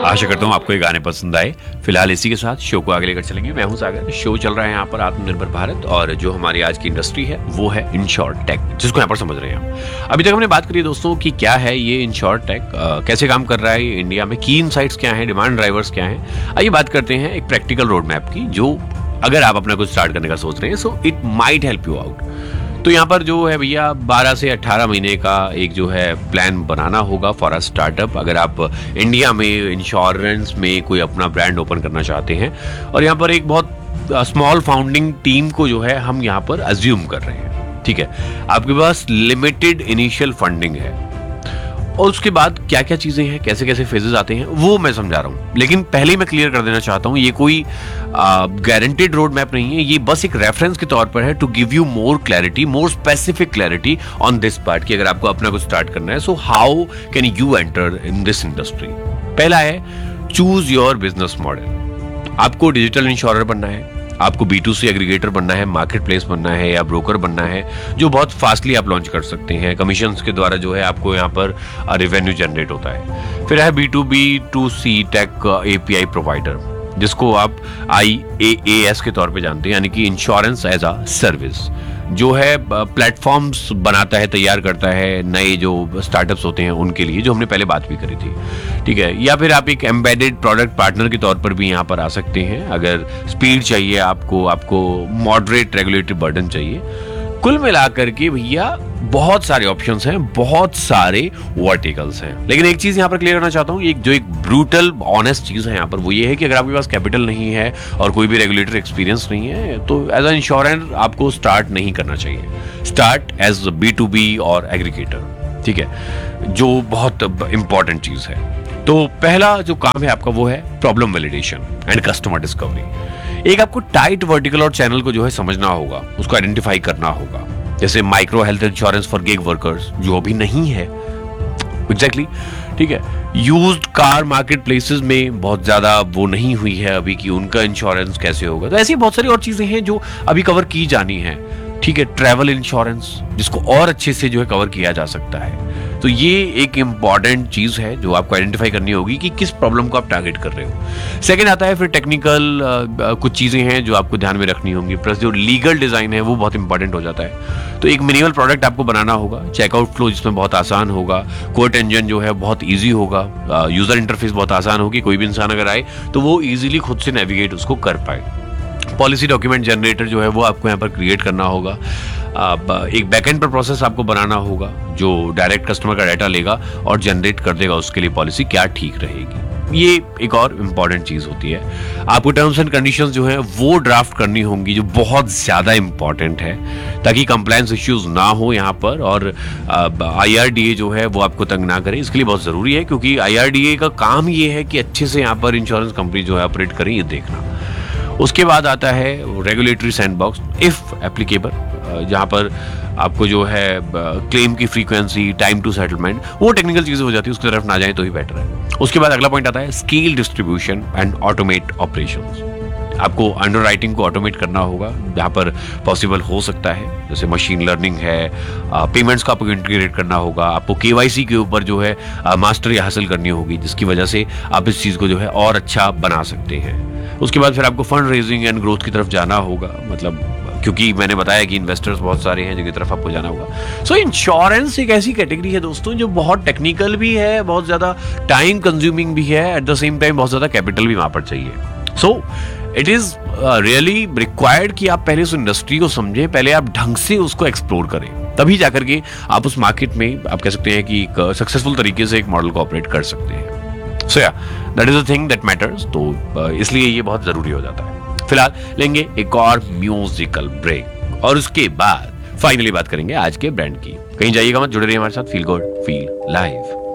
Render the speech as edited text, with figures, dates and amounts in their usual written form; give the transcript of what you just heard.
आशा करता हूँ आपको ये गाने पसंद आए। फिलहाल इसी के साथ शो को आगे लेकर चलेंगे। मैं हूँ सागर। शो चल रहा है यहाँ पर आत्मनिर्भर भारत, और जो हमारी आज की इंडस्ट्री है वो है इंश्योरटेक, जिसको यहाँ पर समझ रहे हैं हम। अभी तक हमने बात करी दोस्तों कि क्या है ये इंश्योरटेक, कैसे काम कर रहा है ये इंडिया में, की इनसाइट्स क्या हैं, डिमांड ड्राइवर्स क्या हैं। आइए बात करते हैं एक प्रैक्टिकल रोड मैप की, जो अगर आप अपना कुछ स्टार्ट करने का सोच रहे हैं so it might help you out. तो यहाँ पर जो है भैया 12 से 18 महीने का एक जो है प्लान बनाना होगा फॉर अ स्टार्टअप, अगर आप इंडिया में इंश्योरेंस में कोई अपना ब्रांड ओपन करना चाहते हैं। और यहाँ पर एक बहुत स्मॉल फाउंडिंग टीम को जो है हम यहाँ पर अज्यूम कर रहे हैं, ठीक है। आपके पास लिमिटेड इनिशियल फंडिंग है, और उसके बाद क्या क्या चीजें हैं, कैसे कैसे फेजेस आते हैं, वो मैं समझा रहा हूं। लेकिन पहले ही मैं क्लियर कर देना चाहता हूं, ये कोई गारंटेड रोड मैप नहीं है, ये बस एक रेफरेंस के तौर पर है to give you more clarity, more specific clarity on this part कि अगर आपको अपना कुछ स्टार्ट करना है, so how can you enter in this industry. पहला है चूज योर बिजनेस मॉडल। आपको डिजिटल इंश्योरर बनना है, आपको B2C एग्रीगेटर बनना है, मार्केट प्लेस बनना है, या ब्रोकर बनना है, जो बहुत फास्टली आप लॉन्च कर सकते हैं। कमीशंस के द्वारा जो है आपको यहाँ पर रेवेन्यू जनरेट होता है। फिर है B2B2C टेक API प्रोवाइडर, जिसको आप IaaS के तौर पे जानते हैं, यानी कि इंश्योरेंस एज अ सर्विस, जो है प्लेटफॉर्म्स बनाता है, तैयार करता है नए जो स्टार्टअप्स होते हैं उनके लिए, जो हमने पहले बात भी करी थी, ठीक है। या फिर आप एक एम्बेडेड प्रोडक्ट पार्टनर के तौर पर भी यहाँ पर आ सकते हैं, अगर स्पीड चाहिए आपको मॉडरेट रेगुलेटरी बर्डन चाहिए। कुल मिलाकर के भैया बहुत सारे ऑप्शंस हैं, बहुत सारे वर्टिकल्स हैं। लेकिन एक चीज यहाँ पर क्लियर करना चाहता हूँ, एक ब्रूटल ऑनेस्ट चीज है यहाँ पर, वो ये है कि अगर आपके पास कैपिटल नहीं है और कोई भी रेगुलेटरी एक्सपीरियंस नहीं है, तो एज अ इंश्योरेंस आपको स्टार्ट नहीं करना चाहिए। स्टार्ट एज B2B और एग्रीगेटर, ठीक है, जो बहुत इंपॉर्टेंट चीज है। तो पहला जो काम है आपका वो है problem validation and customer discovery. एक आपको टाइट वर्टिकल और चैनल को जो है समझना होगा, उसको आइडेंटिफाई करना होगा। जैसे micro health insurance for gig workers, जो अभी नहीं है एग्जैक्टली, ठीक है। यूज्ड कार मार्केट प्लेसेस में बहुत ज्यादा वो नहीं हुई है अभी कि उनका इंश्योरेंस कैसे होगा। तो ऐसी बहुत सारी और चीजें हैं जो अभी कवर की जानी है, ठीक है। ट्रैवल इंश्योरेंस, जिसको और अच्छे से जो है कवर किया जा सकता है। तो ये एक इंपॉर्टेंट चीज है जो आपको आइडेंटिफाई करनी होगी कि किस प्रॉब्लम को आप टारगेट कर रहे हो। सेकंड आता है फिर टेक्निकल कुछ चीजें हैं जो आपको ध्यान में रखनी होंगी, प्लस जो लीगल डिजाइन है वो बहुत इंपॉर्टेंट हो जाता है। तो एक मिनिमल प्रोडक्ट आपको बनाना होगा, चेकआउट फ्लो जिसमें बहुत आसान होगा, कोर्ट इंजन जो है बहुत ईजी होगा, यूजर इंटरफेस बहुत आसान होगी, कोई भी इंसान अगर आए तो वो ईजिली खुद से नेविगेट उसको कर पाए। पॉलिसी डॉक्यूमेंट जनरेटर जो है वो आपको यहाँ पर क्रिएट करना होगा। एक बैकएंड पर प्रोसेस आपको बनाना होगा जो डायरेक्ट कस्टमर का डाटा लेगा और जनरेट कर देगा उसके लिए पॉलिसी क्या ठीक रहेगी। ये एक और इम्पॉर्टेंट चीज होती है। आपको टर्म्स एंड कंडीशंस जो है वो ड्राफ्ट करनी होंगी, जो बहुत ज्यादा इंपॉर्टेंट है, ताकि कंप्लायंस इश्यूज ना हो यहाँ पर, और IRDA जो है वो आपको तंग ना करे। इसके लिए बहुत जरूरी है, क्योंकि IRDA का काम ये है कि अच्छे से यहाँ पर इंश्योरेंस कंपनी जो है ऑपरेट करें, ये देखना। उसके बाद आता है रेगुलेटरी सैंडबॉक्स इफ एप्लीकेबल, जहां पर आपको जो है क्लेम की फ्रीक्वेंसी, टाइम टू सेटलमेंट, वो टेक्निकल चीजें हो जाती है, उसकी तरफ ना जाए तो ही बेटर है। उसके बाद अगला पॉइंट आता है scale distribution and automate operations. आपको अंडरराइटिंग को ऑटोमेट करना होगा जहां पर पॉसिबल हो सकता है, जैसे मशीन लर्निंग है, पेमेंट्स को आपको इंटीग्रेट करना होगा, आपको KYC के ऊपर जो है मास्टरी हासिल करनी होगी, जिसकी वजह से आप इस चीज को जो है और अच्छा बना सकते हैं। उसके बाद फिर आपको फंड रेजिंग एंड ग्रोथ की तरफ जाना होगा, मतलब क्योंकि मैंने बताया कि इन्वेस्टर्स बहुत सारे हैं जिनकी तरफ आपको जाना होगा। सो इंश्योरेंस एक ऐसी कैटेगरी है दोस्तों जो बहुत टेक्निकल भी है, बहुत ज्यादा टाइम कंज्यूमिंग भी है, एट द सेम टाइम बहुत ज्यादा कैपिटल भी वहां पर चाहिए। So it is really required कि आप पहले उस इंडस्ट्री को समझें, पहले आप ढंग से उसको एक्सप्लोर करें, तभी जाकर के आप उस मार्केट में आप कह सकते हैं कि एक सक्सेसफुल तरीके से एक मॉडल को ऑपरेट कर सकते हैं। सो या that is a thing that matters. तो इसलिए ये बहुत जरूरी हो जाता है। फिलहाल लेंगे एक और म्यूजिकल ब्रेक, और उसके बाद फाइनली बात करेंगे आज के ब्रांड की। कहीं जाइएगा मत, जुड़े रहिए हमारे साथ। Feel good feel live.